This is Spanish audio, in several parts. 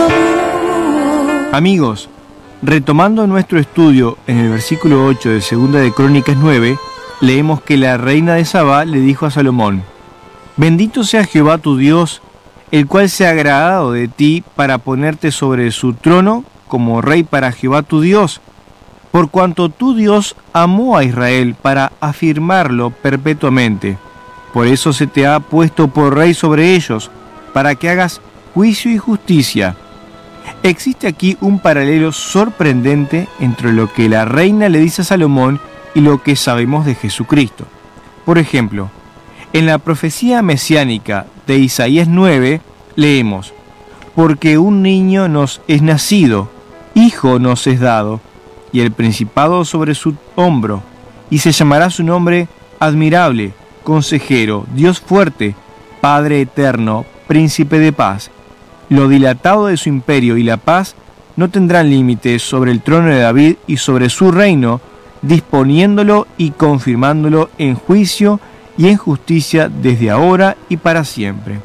amor. Amigos, retomando nuestro estudio en el versículo 8 de 2 de Crónicas 9, leemos que la reina de Sabá le dijo a Salomón: Bendito sea Jehová tu Dios, el cual se ha agradado de ti para ponerte sobre su trono como rey para Jehová tu Dios, por cuanto tu Dios amó a Israel para afirmarlo perpetuamente. Por eso se te ha puesto por rey sobre ellos, para que hagas juicio y justicia. Existe aquí un paralelo sorprendente entre lo que la reina le dice a Salomón y lo que sabemos de Jesucristo. Por ejemplo, en la profecía mesiánica de Isaías 9 leemos: Porque un niño nos es nacido, hijo nos es dado, y el principado sobre su hombro, y se llamará su nombre Admirable, Consejero, Dios fuerte, Padre eterno, Príncipe de paz. Lo dilatado de su imperio y la paz no tendrán límites sobre el trono de David y sobre su reino, disponiéndolo y confirmándolo en juicio y en justicia desde ahora y para siempre.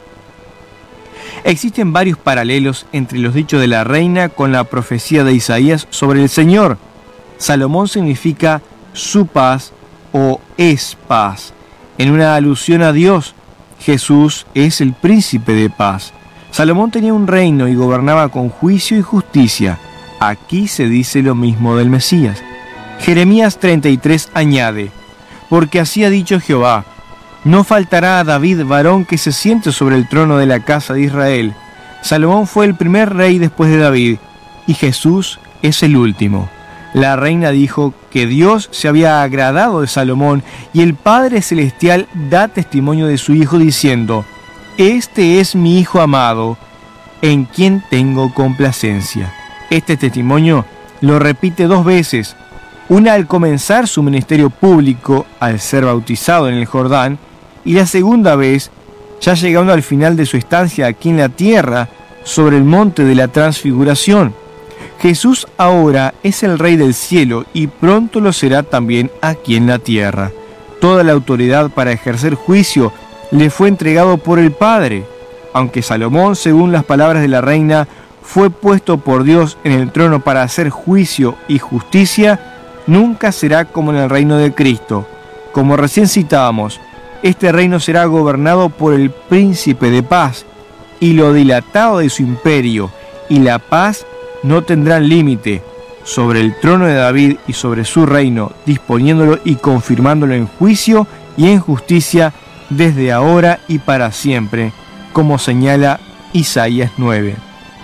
Existen varios paralelos entre los dichos de la reina con la profecía de Isaías sobre el Señor. Salomón significa su paz o es paz, en una alusión a Dios. Jesús es el príncipe de paz. Salomón tenía un reino y gobernaba con juicio y justicia. Aquí se dice lo mismo del Mesías. Jeremías 33 añade: Porque así ha dicho Jehová: No faltará a David varón que se siente sobre el trono de la casa de Israel. Salomón fue el primer rey después de David, y Jesús es el último. La reina dijo que Dios se había agradado de Salomón, y el Padre Celestial da testimonio de su Hijo diciendo: Este es mi Hijo amado, en quien tengo complacencia. Este testimonio lo repite 2 veces, una al comenzar su ministerio público, al ser bautizado en el Jordán, y la segunda vez, ya llegando al final de su estancia aquí en la tierra, sobre el monte de la Transfiguración. Jesús ahora es el Rey del cielo y pronto lo será también aquí en la tierra. Toda la autoridad para ejercer juicio le fue entregado por el Padre. Aunque Salomón, según las palabras de la reina, fue puesto por Dios en el trono para hacer juicio y justicia, nunca será como en el reino de Cristo. Como recién citábamos, este reino será gobernado por el príncipe de paz, y lo dilatado de su imperio y la paz no tendrán límite sobre el trono de David y sobre su reino, disponiéndolo y confirmándolo en juicio y en justicia desde ahora y para siempre, como señala Isaías 9.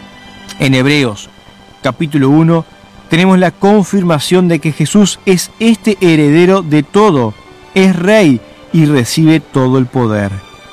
En Hebreos, capítulo 1, tenemos la confirmación de que Jesús es este heredero de todo, es rey y recibe todo el poder.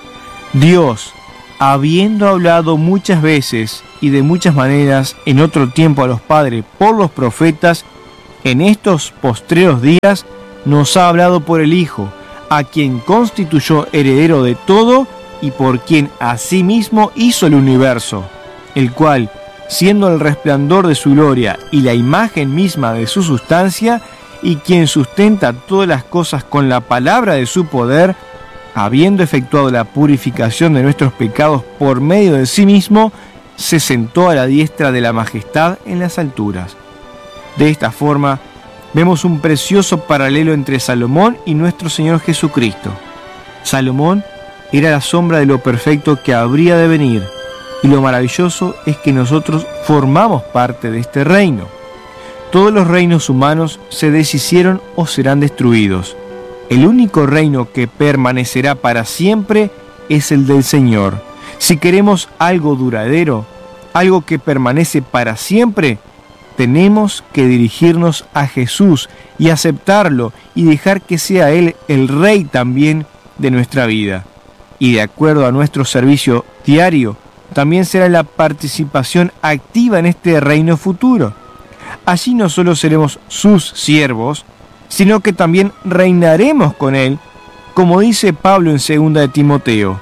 Dios, habiendo hablado muchas veces y de muchas maneras en otro tiempo a los padres por los profetas, en estos postreros días nos ha hablado por el Hijo, a quien constituyó heredero de todo y por quien asimismo hizo el universo, el cual, siendo el resplandor de su gloria y la imagen misma de su sustancia, y quien sustenta todas las cosas con la palabra de su poder, habiendo efectuado la purificación de nuestros pecados por medio de sí mismo, se sentó a la diestra de la majestad en las alturas. De esta forma, vemos un precioso paralelo entre Salomón y nuestro Señor Jesucristo. Salomón era la sombra de lo perfecto que habría de venir, y lo maravilloso es que nosotros formamos parte de este reino. Todos los reinos humanos se deshicieron o serán destruidos. El único reino que permanecerá para siempre es el del Señor. Si queremos algo duradero, algo que permanece para siempre, tenemos que dirigirnos a Jesús y aceptarlo y dejar que sea Él el Rey también de nuestra vida. Y de acuerdo a nuestro servicio diario, también será la participación activa en este reino futuro. Allí no solo seremos sus siervos, sino que también reinaremos con Él, como dice Pablo en 2 de Timoteo.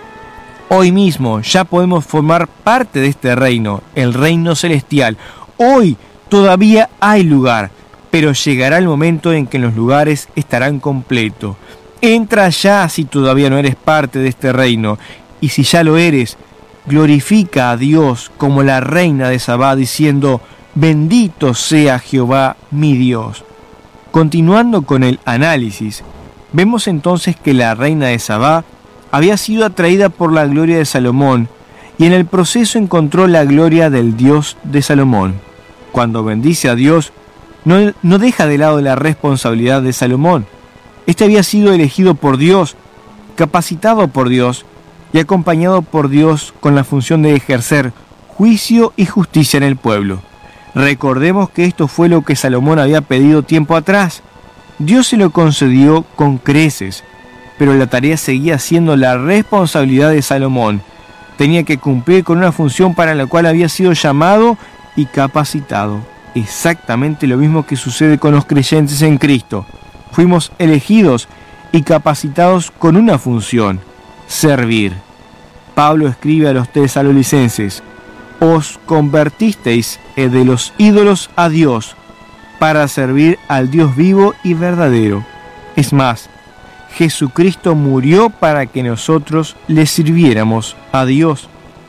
Hoy mismo ya podemos formar parte de este reino, el reino celestial. Hoy todavía hay lugar, pero llegará el momento en que los lugares estarán completos. Entra ya si todavía no eres parte de este reino, y si ya lo eres, glorifica a Dios como la reina de Sabá, diciendo: bendito sea Jehová mi Dios. Continuando con el análisis, vemos entonces que la reina de Sabá había sido atraída por la gloria de Salomón y en el proceso encontró la gloria del Dios de Salomón. Cuando bendice a Dios, no deja de lado la responsabilidad de Salomón. Este había sido elegido por Dios, capacitado por Dios y acompañado por Dios con la función de ejercer juicio y justicia en el pueblo. Recordemos que esto fue lo que Salomón había pedido tiempo atrás. Dios se lo concedió con creces, pero la tarea seguía siendo la responsabilidad de Salomón. Tenía que cumplir con una función para la cual había sido llamado y capacitado. Exactamente lo mismo que sucede con los creyentes en Cristo. Fuimos elegidos y capacitados con una función: servir. Pablo escribe a los tesalonicenses: os convertisteis de los ídolos a Dios para servir al Dios vivo y verdadero. Es más, Jesucristo murió para que nosotros le sirviéramos a Dios.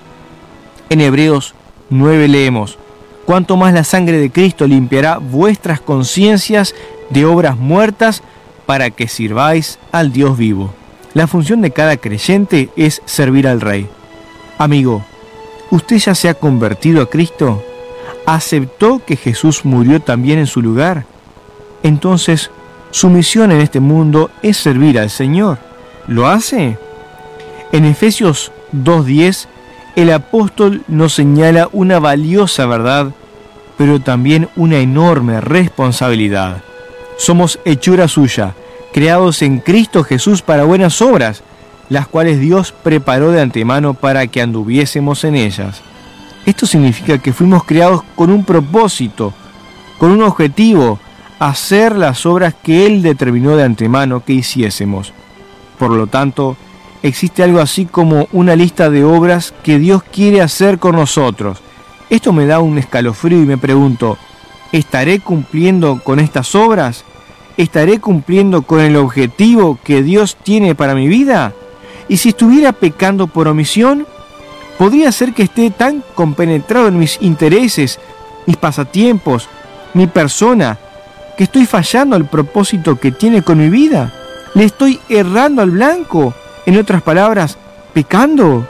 En Hebreos 9 leemos: cuanto más la sangre de Cristo limpiará vuestras conciencias de obras muertas para que sirváis al Dios vivo. La función de cada creyente es servir al Rey. Amigo, ¿usted ya se ha convertido a Cristo? ¿Aceptó que Jesús murió también en su lugar? Entonces, su misión en este mundo es servir al Señor. ¿Lo hace? En Efesios 2:10, el apóstol nos señala una valiosa verdad, pero también una enorme responsabilidad. Somos hechura suya, creados en Cristo Jesús para buenas obras, las cuales Dios preparó de antemano para que anduviésemos en ellas. Esto significa que fuimos creados con un propósito, con un objetivo: hacer las obras que Él determinó de antemano que hiciésemos. Por lo tanto, existe algo así como una lista de obras que Dios quiere hacer con nosotros. Esto me da un escalofrío y me pregunto: ¿estaré cumpliendo con estas obras? ¿Estaré cumpliendo con el objetivo que Dios tiene para mi vida? ¿Y si estuviera pecando por omisión? ¿Podría ser que esté tan compenetrado en mis intereses, mis pasatiempos, mi persona, que estoy fallando al propósito que tiene con mi vida? ¿Le estoy errando al blanco? En otras palabras, ¿pecando?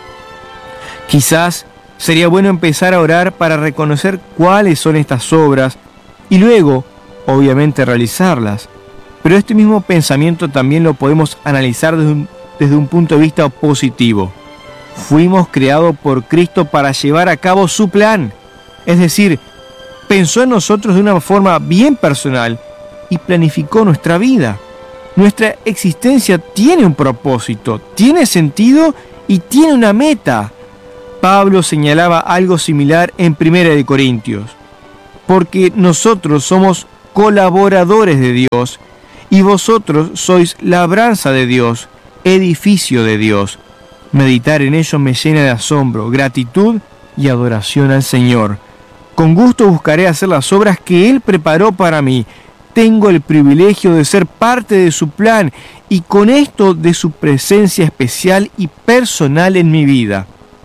Quizás sería bueno empezar a orar para reconocer cuáles son estas obras y luego, obviamente, realizarlas. Pero este mismo pensamiento también lo podemos analizar desde un punto de vista positivo. Fuimos creados por Cristo para llevar a cabo su plan. Es decir, pensó en nosotros de una forma bien personal y planificó nuestra vida. Nuestra existencia tiene un propósito, tiene sentido y tiene una meta. Pablo señalaba algo similar en 1 Corintios. Porque nosotros somos colaboradores de Dios y vosotros sois labranza de Dios, edificio de Dios. Meditar en ello me llena de asombro, gratitud y adoración al Señor. Con gusto buscaré hacer las obras que Él preparó para mí. Tengo el privilegio de ser parte de su plan y con esto de su presencia especial y personal en mi vida.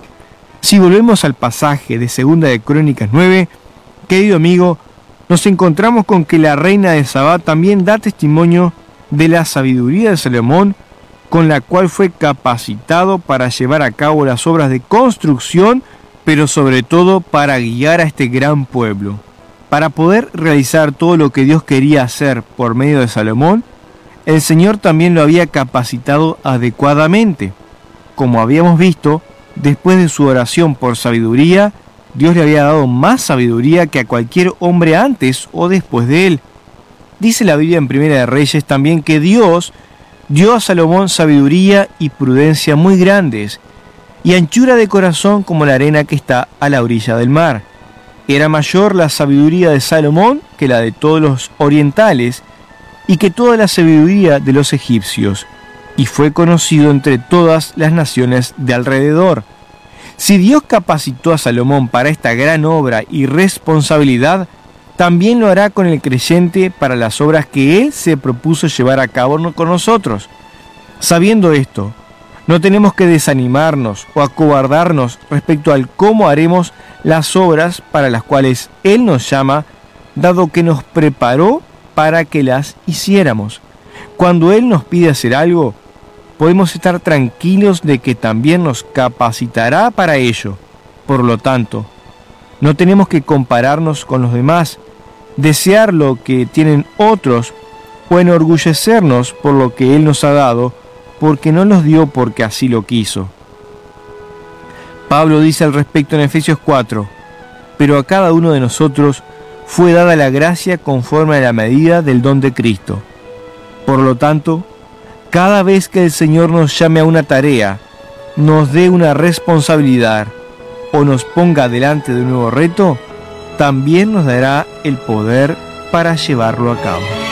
Si volvemos al pasaje de 2 de Crónicas 9, querido amigo, nos encontramos con que la reina de Sabá también da testimonio de la sabiduría de Salomón, con la cual fue capacitado para llevar a cabo las obras de construcción, pero sobre todo para guiar a este gran pueblo. Para poder realizar todo lo que Dios quería hacer por medio de Salomón, el Señor también lo había capacitado adecuadamente. Como habíamos visto, después de su oración por sabiduría, Dios le había dado más sabiduría que a cualquier hombre antes o después de él. Dice la Biblia en Primera de Reyes también que Dios dio a Salomón sabiduría y prudencia muy grandes, y anchura de corazón como la arena que está a la orilla del mar. Era mayor la sabiduría de Salomón que la de todos los orientales, y que toda la sabiduría de los egipcios, y fue conocido entre todas las naciones de alrededor. Si Dios capacitó a Salomón para esta gran obra y responsabilidad, también lo hará con el creyente para las obras que Él se propuso llevar a cabo con nosotros. Sabiendo esto, No tenemos que desanimarnos o acobardarnos respecto al cómo haremos las obras para las cuales Él nos llama, dado que nos preparó para que las hiciéramos. Cuando Él nos pide hacer algo, podemos estar tranquilos de que también nos capacitará para ello. Por lo tanto, no tenemos que compararnos con los demás, desear lo que tienen otros o enorgullecernos por lo que Él nos ha dado, porque no nos dio porque así lo quiso. Pablo dice al respecto en Efesios 4, pero a cada uno de nosotros fue dada la gracia conforme a la medida del don de Cristo. Por lo tanto, cada vez que el Señor nos llame a una tarea, nos dé una responsabilidad o nos ponga delante de un nuevo reto, también nos dará el poder para llevarlo a cabo.